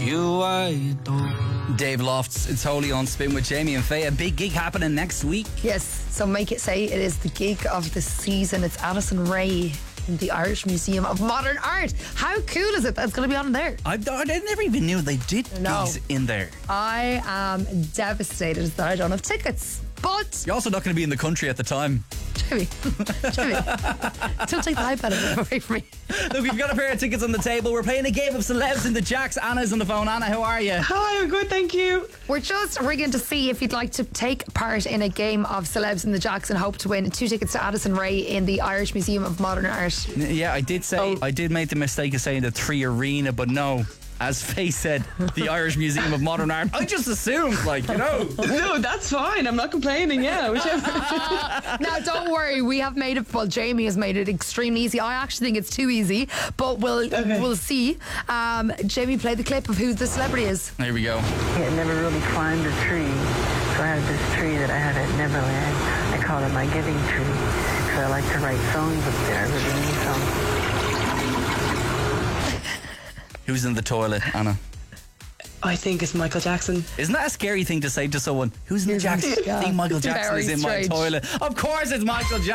you I adore. Dave Lofts, it's Holy on Spin with Jamie and Faye. A big gig happening next week. Yes, so make it say it is the gig of the season. It's Addison Rae in the Irish Museum of Modern Art. How cool is it that's going to be on there? I never even knew they did gigs in there. I am devastated that I don't have tickets. But You're also not going to be in the country at the time. Jimmy, don't take the hype out of it away from me. Look, we've got a pair of tickets on the table. We're playing a game of celebs in the Jacks. Anna's on the phone. Anna, how are you? Hi, I'm good, thank you. We're just ringing to see if you'd like to take part in a game of celebs in the Jacks and hope to win 2 tickets to Addison Rae in the Irish Museum of Modern Art. Yeah, I did make the mistake of saying the 3 Arena, but no. As Faye said, the Irish Museum of Modern Art. I just assumed, No, that's fine. I'm not complaining. Yeah, whichever. Now, don't worry. We have made it. Well, Jamie has made it extremely easy. I actually think it's too easy, but we'll see. Jamie, play the clip of who the celebrity is. Here we go. I had never really climbed a tree, so I had this tree that I had at Neverland. I call it my giving tree, because I like to write songs up there, really neat songs. Who's in the toilet, Anna? I think it's Michael Jackson. Isn't that a scary thing to say to someone? Who's in the Jackson? I think Michael Jackson is in my toilet. Of course it's Michael Jackson.